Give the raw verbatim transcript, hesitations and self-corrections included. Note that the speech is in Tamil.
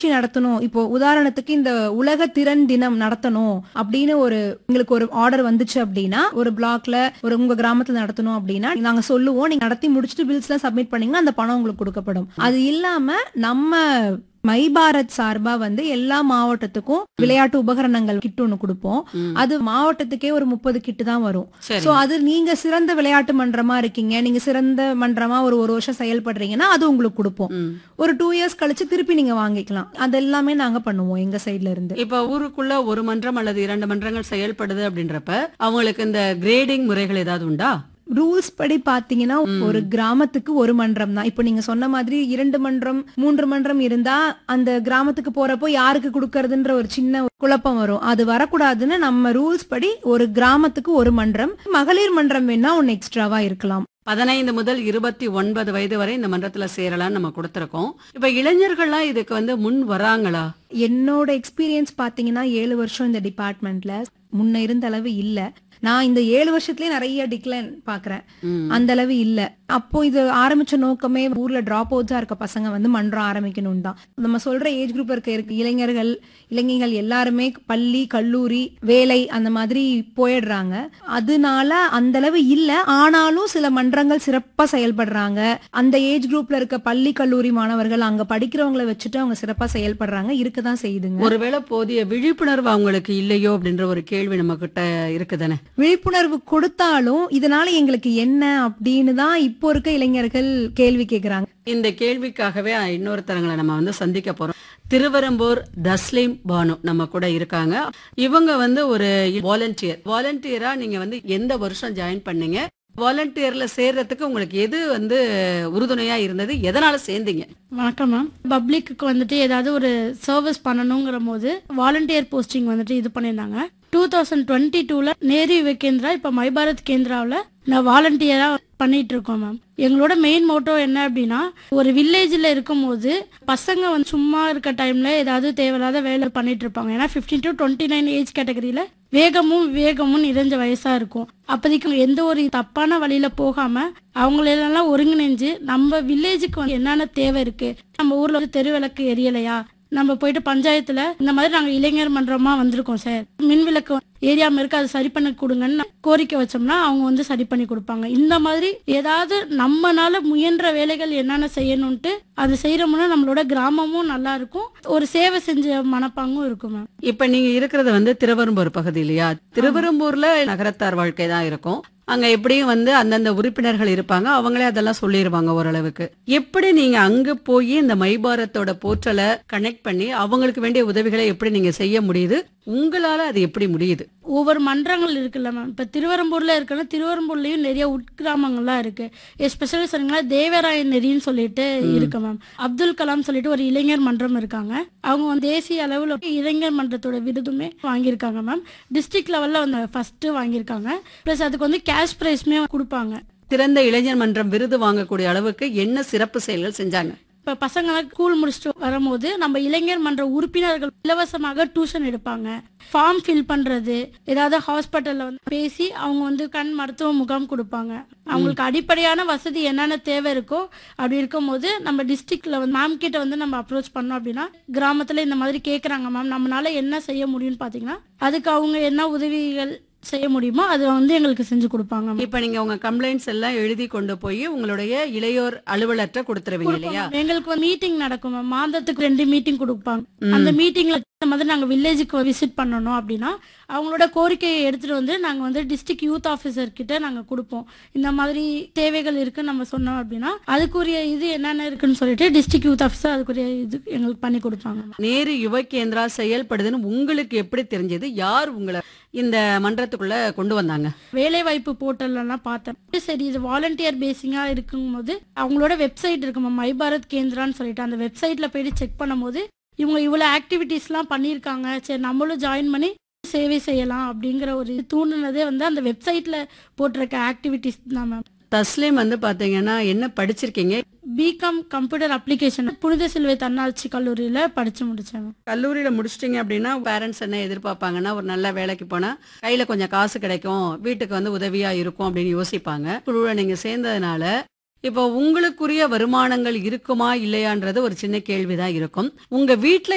நடத்தணும். இப்போ உதாரணத்துக்கு இந்த உலக திறன் தினம் நடத்தணும் அப்படின்னு ஒரு உங்களுக்கு ஒரு ஆர்டர் வந்துச்சு அப்படின்னா, ஒரு பிளாக்ல ஒரு உங்க கிராமத்துல நடத்தணும் அப்படின்னா நாங்க சொல்லுவோம். நீங்க நடத்தி முடிச்சுட்டு பில்ஸ் எல்லாம் சப்மிட் பண்ணீங்கன்னா அந்த பணம் உங்களுக்கு கொடுக்கப்படும். அது இல்லாம நம்ம மை பாரத் சார்பா வந்து எல்லா மாவட்டத்துக்கும் விளையாட்டு உபகரணங்கள் கிட் ஒண்ணு கொடுப்போம். அது மாவட்டத்துக்கே ஒரு முப்பது கிட்டு தான் வரும். சோ அது நீங்க சிறந்த விளையாட்டு மன்றமா இருக்கீங்க, நீங்க சிறந்த மன்றமா ஒரு ஒரு வருஷம் செயல்படுறீங்கன்னா அது உங்களுக்கு கொடுப்போம். ஒரு டூ இயர்ஸ் கழிச்சு திருப்பி நீங்க வாங்கிக்கலாம். அது எல்லாமே நாங்க பண்ணுவோம் எங்க சைட்ல இருந்து. இப்ப ஊருக்குள்ள ஒரு மன்றம் அல்லது இரண்டு மன்றங்கள் செயல்படுது அப்படின்றப்ப அவங்களுக்கு இந்த கிரேடிங் முறைகள் ஏதாவது உண்டா? ரூல்ஸ் படி பாத்தீங்கன்னா ஒரு கிராமத்துக்கு ஒரு மன்றம் தான். இப்ப நீங்க சொன்ன மாதிரி இரண்டு மன்றம் மூன்று மன்றம் இருந்தா அந்த கிராமத்துக்கு போறப்போ யாருக்கு கொடுக்கறதுன்ற ஒரு சின்ன குழப்பம் வரும். அது வரக்கூடாதுன்னு நம்ம ரூல்ஸ் படி ஒரு கிராமத்துக்கு ஒரு மன்றம், மகளிர் மன்றம் வேணா ஒன்னு எக்ஸ்ட்ராவா இருக்கலாம். பதினைந்து முதல் இருபத்தி ஒன்பது வயது வரை இந்த மன்றத்துல சேரலாம் நம்ம கொடுத்திருக்கோம். இப்ப இளைஞர்கள்லாம் இதுக்கு வந்து முன் வராங்களா? என்னோட எக்ஸ்பீரியன்ஸ் பாத்தீங்கன்னா ஏழு வருஷம் இந்த டிபார்ட்மெண்ட்ல முன்ன இருந்த அளவு இல்ல. நான் இந்த ஏழு வருஷத்துலயே நிறைய டிக்ளைன் பாக்குறேன். அந்த அளவு இல்ல. அப்போ இது ஆரம்பிச்ச நோக்கமே ஊர்ல டிராப் அவுட்ஸா இருக்க பசங்க வந்து மன்றம் ஆரம்பிக்கணும் தான். நம்ம சொல்ற ஏஜ் குரூப் இருக்க இருக்க இளைஞர்கள் இளைஞர்கள் எல்லாருமே பள்ளி கல்லூரி வேலை அந்த மாதிரி போயிடுறாங்க. அதனால அந்த அளவு இல்ல. ஆனாலும் சில மன்றங்கள் சிறப்பா செயல்படுறாங்க. அந்த ஏஜ் குரூப்ல இருக்க பள்ளி கல்லூரி மாணவர்கள் அங்க படிக்கிறவங்களை வச்சுட்டு அவங்க சிறப்பா செயல்படுறாங்க. இருக்கதான் செய்யுதுங்க. ஒருவேளை போதிய விழிப்புணர்வு அவங்களுக்கு இல்லையோ அப்படின்ற ஒரு கேள்வி நம்ம கிட்ட இருக்குதானே? விழிப்புணர்வு கொடுத்தாலும் இதனால எங்களுக்கு என்ன அப்படின்னு தான் இப்போ இருக்க இளைஞர்கள் கேள்வி கேட்கிறாங்க. இந்த கேள்விக்காகவே இன்னொருத்தரங்களை நம்ம வந்து சந்திக்க போறோம். திருவெரும்பூர் தஸ்லீம் பானு நம்ம கூட இருக்காங்க. இவங்க வந்து ஒரு வாலண்டியர். வாலண்டியரா நீங்க வந்து எந்த வருஷம் ஜாயின் பண்ணீங்க? வாலண்டியர்ல சேர்றதுக்கு உங்களுக்கு எது வந்து உறுதுணையா இருந்தது? எதனால சேர்ந்தீங்க? வணக்கம் மேம். பப்ளிக்கு வந்துட்டு ஏதாவது ஒரு சர்வீஸ் பண்ணணுங்கிற போது வாலண்டியர் போஸ்டிங் வந்துட்டு இது பண்ணியிருந்தாங்க. டூ தௌசண்ட் டுவெண்ட்டி டூல நேரு யுவ கேந்திரா இப்ப மை பாரத் கேந்திராவில் நான் வாலண்டியரா பண்ணிட்டு இருக்கோம் மேம். எங்களோட மெயின் மோட்டோ என்ன அப்படின்னா, ஒரு வில்லேஜ்ல இருக்கும் போது பசங்க வந்து சும்மா இருக்க டைம்ல ஏதாவது தேவையில்லாத வேலை பண்ணிட்டு இருப்பாங்க. ஏன்னா fifteen to twenty nine age கேட்டகரியில வேகமும் விவேகமும் நிறைஞ்ச வயசா இருக்கும். அப்போதைக்கு எந்த ஒரு தப்பான வழியில போகாம அவங்களெல்லாம் ஒருங்கிணைஞ்சு நம்ம வில்லேஜுக்கு என்னென்ன தேவை இருக்கு, நம்ம ஊர்ல ஒரு தெரு விளக்கு எரியலையா, நம்ம போயிட்டு பஞ்சாயத்துல இந்த மாதிரி நாங்க இளைஞர் மன்றமா வந்திருக்கோம் சார், மின் விளக்கு ஏரியாம இருக்கு அது சரி பண்ணி கொடுங்கன்னு கோரிக்கை வச்சோம்னா அவங்க வந்து சரி பண்ணி கொடுப்பாங்க. இந்த மாதிரி ஏதாவது நம்மனால முயன்ற வேலைகள் என்னென்ன செய்யணும்ட்டு அது செய்யறோம்னா நம்மளோட கிராமமும் நல்லா இருக்கும், ஒரு சேவை செஞ்ச மனப்பாங்கும் இருக்கும் மேம். இப்ப நீங்க இருக்கிறது வந்து திருவெரும்பூர் பகுதி இல்லையா? திருவெரும்பூர்ல நகரத்தார் வாழ்க்கை தான் இருக்கும். அங்க எப்படியும் வந்து அந்தந்த உறுப்பினர்கள் இருப்பாங்க, அவங்களே அதெல்லாம் சொல்லிடுவாங்க ஓரளவுக்கு. எப்படி நீங்க அங்க போய் இந்த மை பாரத்தோட போர்ட்டலை கனெக்ட் பண்ணி அவங்களுக்கு வேண்டிய உதவிகளை எப்படி நீங்க செய்ய முடியுது? உங்களால அது எப்படி முடியுது? ஒவ்வொரு மன்றங்கள் இருக்குல்ல மேம். இப்ப திருவெரும்பூர்ல இருக்குன்னா திருவெரும்பூர்லயும் நிறைய உட்கிராமங்கள்லாம் இருக்கு. எஸ்பெஷலி சொன்னீங்கன்னா தேவராய நெறின்னு சொல்லிட்டு இருக்கு மேம். அப்துல் கலாம் சொல்லிட்டு ஒரு இளைஞர் மன்றம் இருக்காங்க. அவங்க வந்து தேசிய அளவுல இளைஞர் மன்றத்தோட விருதுமே வாங்கியிருக்காங்க மேம். டிஸ்ட்ரிக்ட் லெவல்ல வந்து ஃபர்ஸ்ட் வாங்கியிருக்காங்க. பிளஸ் அதுக்கு வந்து கேஷ் பிரைஸ்மே கொடுப்பாங்க. சிறந்த இளைஞர் மன்றம் விருது வாங்கக்கூடிய அளவுக்கு என்ன சிறப்பு செயல்கள் செஞ்சாங்க? இப்ப பசங்க ஸ்கூல் முடிச்சுட்டு வரும்போது நம்ம இளைஞர் மன்ற உறுப்பினர்கள் இலவசமாக டியூஷன் எடுப்பாங்க. ஃபார்ம் ஃபில் பண்றது, ஏதாவது ஹாஸ்பிட்டல்ல வந்து பேசி அவங்க வந்து கண் மருத்துவ முகாம் கொடுப்பாங்க. அவங்களுக்கு அடிப்படையான வசதி என்னென்ன தேவை இருக்கோ அப்படி இருக்கும் போது நம்ம டிஸ்ட்ரிக்ட்ல வந்து மேம் கிட்ட வந்து நம்ம அப்ரோச் பண்ணோம் அப்படின்னா, கிராமத்துல இந்த மாதிரி கேக்குறாங்க மேம், நம்மளால என்ன செய்ய முடியும்னு பாத்தீங்கன்னா அதுக்கு அவங்க என்ன உதவிகள் செய்ய முடியுமோ அது வந்து எங்களுக்கு செஞ்சு கொடுப்பாங்க. இப்ப நீங்க உங்க கம்ப்ளைண்ட்ஸ் எல்லாம் எழுதி கொண்டு போய் உங்களுடைய இளையோர் அலுவலர்கிட்ட கொடுத்துருவீங்க இல்லையா? எங்களுக்கு மீட்டிங் நடக்கும் மேம். மாதத்துக்கு ரெண்டு மீட்டிங் கொடுப்பாங்க. அந்த மீட்டிங்ல இந்த மாதிரி நாங்க வில்லேஜுக்கு விசிட் பண்ணணும் அப்படின்னா அவங்களோட கோரிக்கையை எடுத்துட்டு வந்து நாங்க வந்து டிஸ்ட்ரிக்ட் யூத் ஆபீசர் கிட்ட நாங்க கொடுப்போம். இந்த மாதிரி தேவைகள் இருக்கு நம்ம சொன்னோம் அப்படின்னா அதுக்குரிய இது என்னென்ன இருக்குன்னு சொல்லிட்டு டிஸ்ட்ரிக்ட் யூத் ஆபீசர் அதுக்குரிய இது எங்களுக்கு பண்ணி கொடுப்பாங்க. நேரு யுவ கேந்திரா செயல்படுதுன்னு உங்களுக்கு எப்படி தெரிஞ்சது? யார் உங்களை இந்த மன்றத்துக்குள்ள கொண்டு வந்தாங்க? வேலை வாய்ப்பு போர்ட்டல்லாம் பார்த்தேன். சரி இது வாலண்டியர் பேசிங்கா இருக்கும் போது அவங்களோட வெப்சைட் இருக்கு மை பாரத் கேந்திரான்னு சொல்லிட்டு அந்த வெப்சைட்ல போயிட்டு செக் பண்ணும் போது இவங்க இவ்வளவு ஆக்டிவிட்டிஸ் எல்லாம் பண்ணிருக்காங்க, சரி நம்மளும் ஜாயின் பண்ணி சேவை செய்யலாம் அப்படிங்கிற ஒரு தூண்டுனதே வந்து அந்த வெப்சைட்ல போட்டிருக்க ஆக்டிவிட்டிஸ் தான் மேம். தஸ்லீம் வந்து பாத்தீங்கன்னா என்ன படிச்சிருக்கீங்க? பிகாம் கம்ப்யூட்டர் அப்ளிகேஷன் புனித சிலுவை தன்னாட்சி கல்லூரியில படிச்சு முடிச்சேன். கல்லூரியில முடிச்சிட்டீங்க அப்படின்னா பேரண்ட்ஸ் என்ன எதிர்பார்ப்பாங்கன்னா, ஒரு நல்ல வேலைக்கு போனா கையில கொஞ்சம் காசு கிடைக்கும், வீட்டுக்கு வந்து உதவியா இருக்கும் அப்படின்னு யோசிப்பாங்க. குழுல நீங்க சேர்ந்ததுனால இப்போ உங்களுக்குரிய வருமானங்கள் இருக்குமா இல்லையான்றது ஒரு சின்ன கேள்விதான் இருக்கும். உங்க வீட்டுல